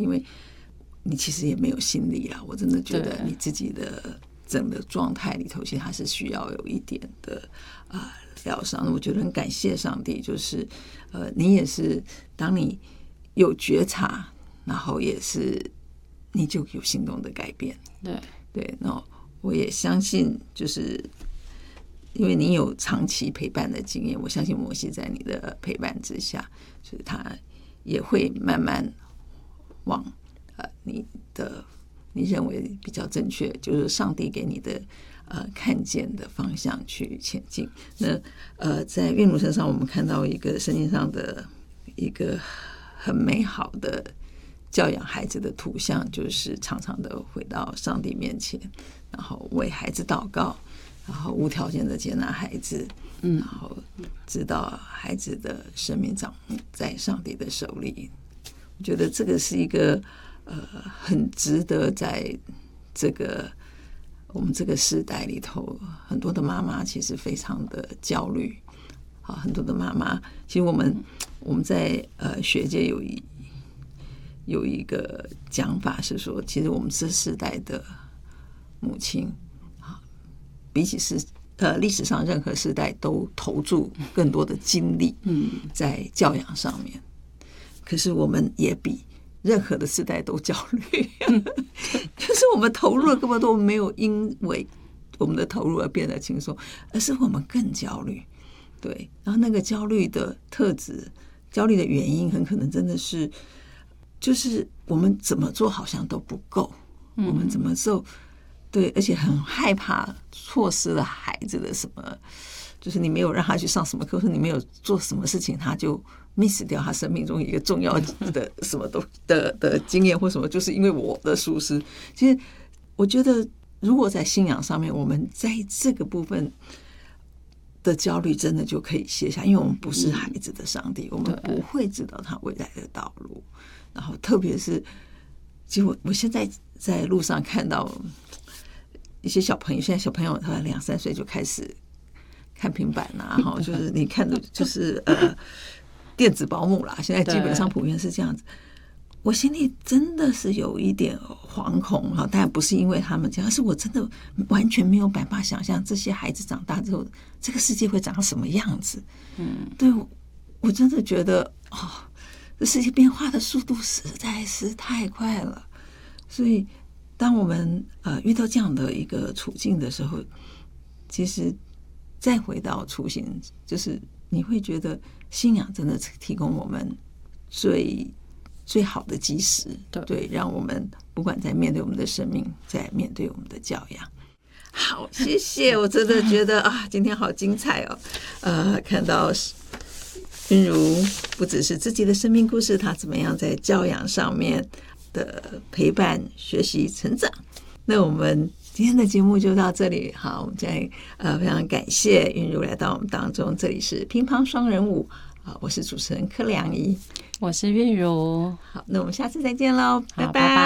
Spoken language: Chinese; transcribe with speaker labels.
Speaker 1: 因为你其实也没有心力啦。我真的觉得你自己的整个状态里头，其实还是需要有一点的疗伤。我觉得很感谢上帝，就是你也是当你有觉察，然后也是你就有行动的改变。对，那我也相信，就是因为你有长期陪伴的经验，我相信摩西在你的陪伴之下，就是他也会慢慢往你认为比较正确，就是上帝给你的看见的方向去前进。那在韵如身上，我们看到一个圣经上的一个很美好的教养孩子的图像，就是常常的回到上帝面前，然后为孩子祷告，然后无条件的接纳孩子，然后知道孩子的生命掌握在上帝的手里。我觉得这个是一个很值得在我们这个时代里头，很多的妈妈其实非常的焦虑。很多的妈妈，其实我们在学界有一个讲法是说，其实我们这世代的母亲比起历史上任何世代都投注更多的精力在教养上面，可是我们也比任何的世代都焦虑就是我们投入了根本都没有因为我们的投入而变得轻松，而是我们更焦虑。对，然后那个焦虑的特质，焦虑的原因很可能真的是就是我们怎么做好像都不够，我们怎么做对，而且很害怕错失了孩子的什么，就是你没有让他去上什么课，或者你没有做什么事情，他就 miss 掉他生命中一个重要的什么的经验或什么，就是因为我的疏失。其实我觉得，如果在信仰上面，我们在这个部分的焦虑真的就可以卸下，因为我们不是孩子的上帝，我们不会知道他未来的道路。然后特别是，其实我现在在路上看到一些小朋友，现在小朋友他2-3岁就开始看平板啦，就是你看的就是电子保姆啦，现在基本上普遍是这样子。我心里真的是有一点惶恐，当然不是因为他们这样，而是我真的完全没有办法想象这些孩子长大之后，这个世界会长什么样子。对，我真的觉得这世界变化的速度实在是太快了。所以当我们遇到这样的一个处境的时候，其实再回到初心，就是你会觉得信仰真的提供我们最好的基石，对，让我们不管在面对我们的生命，在面对我们的教养。好，谢谢，我真的觉得今天好精彩哦。看到韵如不只是自己的生命故事，她怎么样在教养上面的陪伴、学习、成长。那我们今天的节目就到这里，好，我们再非常感谢韵如来到我们当中，这里是乒乓双人舞。我是主持人柯良仪，
Speaker 2: 我是韵如。
Speaker 1: 好，那我们下次再见喽，拜拜。